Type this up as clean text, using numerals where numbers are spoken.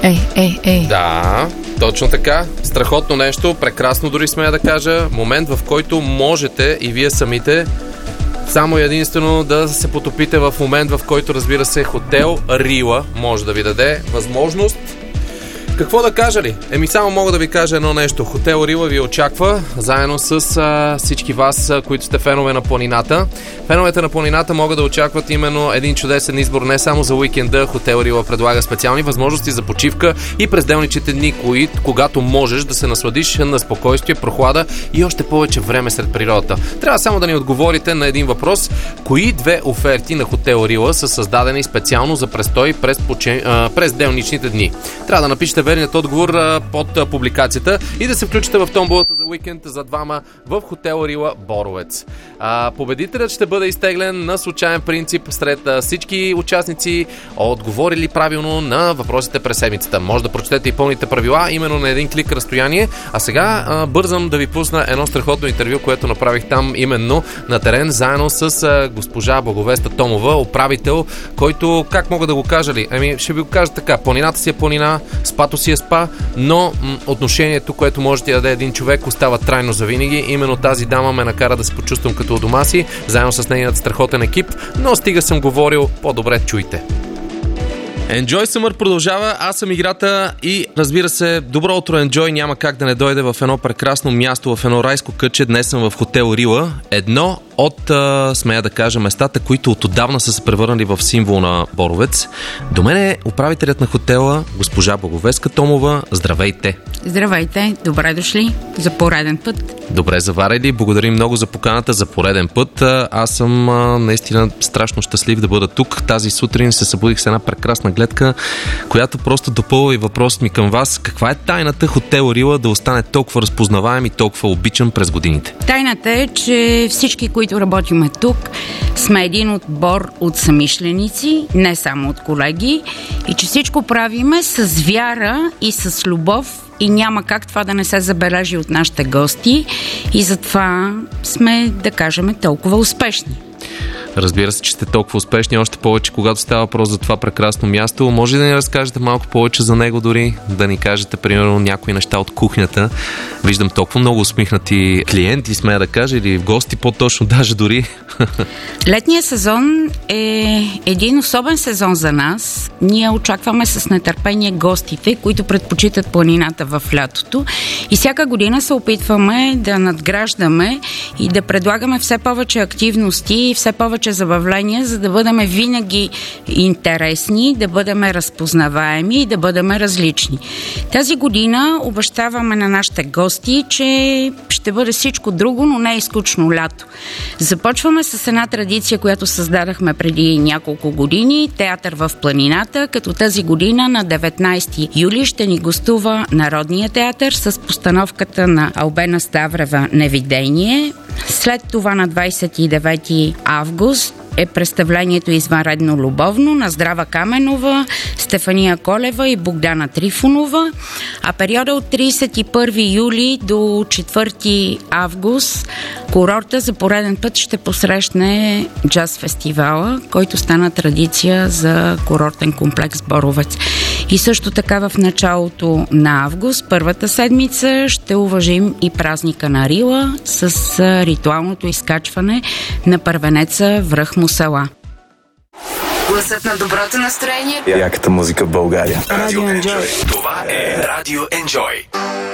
Ей. Да, точно така. Страхотно нещо, прекрасно дори смея да кажа. Момент, в който можете и вие самите само единствено да се потопите в момент, в който, разбира се, хотел Рила може да ви даде възможност. Какво да кажа ли? Само мога да ви кажа едно нещо. Хотел Рила ви очаква, заедно с всички вас, които сте фенове на планината. Феновете на планината могат да очакват именно един чудесен избор не само за уикенда. Хотел Рила предлага специални възможности за почивка и през делничните дни, когато можеш да се насладиш на спокойствие, прохлада и още повече време сред природата. Трябва само да ни отговорите на един въпрос. Кои две оферти на Хотел Рила са създадени специално за престой през делничните дни? Трябва да напишете верният отговор под публикацията и да се включите в томболата за уикенд за двама в Хотел Рила Боровец. Победителят ще бъде изтеглен на случайен принцип сред всички участници, отговорили правилно на въпросите през седмицата. Може да прочетете и пълните правила именно на един клик разстояние. А сега бързам да ви пусна едно страхотно интервю, което направих там именно на терен, заедно с госпожа Благовеста Томова, управител, който, как мога да го кажа ли? Ще ви го кажа така. Планината си е планина, спато си е спа, но отношението, което може да даде един човек, остава трайно завинаги. Именно тази дама ме накара да се почувствам като у дома си, заедно с нейният страхотен екип, но стига съм говорил, по-добре чуйте. Enjoy Summer продължава, аз съм играта и разбира се, добро утро Enjoy няма как да не дойде в едно прекрасно място, в едно райско кътче. Днес съм в Хотел Рила, едно от, смея да кажа, местата, които отдавна са се превърнали в символ на Боровец. До мен е управителят на хотела, госпожа Благовеска Томова. Здравейте! Здравейте, добре дошли за пореден път. Добре заварили, благодарим много за поканата за пореден път. Аз съм наистина страшно щастлив да бъда тук. Тази сутрин се събудих с една прекрасна гледка, която просто допълва и въпросът ми към вас. Каква е тайната Хотел Рила да остане толкова разпознаваем и толкова обичан през годините? Тайната е, че всички, които работиме тук, сме един отбор от самишленици, не само от колеги, и че всичко правиме с вяра и с любов, и няма как това да не се забележи от нашите гости, и затова сме, да кажем, толкова успешни. Разбира се, че сте толкова успешни, още повече, когато става въпрос за това прекрасно място. Може да ни разкажете малко повече за него, дори да ни кажете, примерно, някои неща от кухнята. Виждам толкова много усмихнати клиенти, смея да кажа, или гости по-точно, даже дори. Летният сезон е един особен сезон за нас. Ние очакваме с нетърпение гостите, които предпочитат планината в лятото, и всяка година се опитваме да надграждаме и да предлагаме все повече активности и все повече забавления, за да бъдем винаги интересни, да бъдем разпознаваеми и да бъдем различни. Тази година обещаваме на нашите гости, че ще бъде всичко друго, но не е скучно лято. Започваме с една традиция, която създадахме преди няколко години – театър в планината, като тази година на 19 юли ще ни гостува Народния театър с постановката на Албена Ставрева „Невидение“. След това на 29 август е представлението „Извънредно любовно“ на Здрава Каменова, Стефания Колева и Богдана Трифонова, а периода от 31 юли до 4 август курорта за пореден път ще посрещне джаз фестивала, който стана традиция за курортен комплекс Боровец. И също така в началото на август, първата седмица, ще уважим и празника на Рила с ритуалното изкачване на първенеца връх Мусала. Гласът на доброто настроение. Яката музика в България. Радио Enjoy. Това е Радио Enjoy.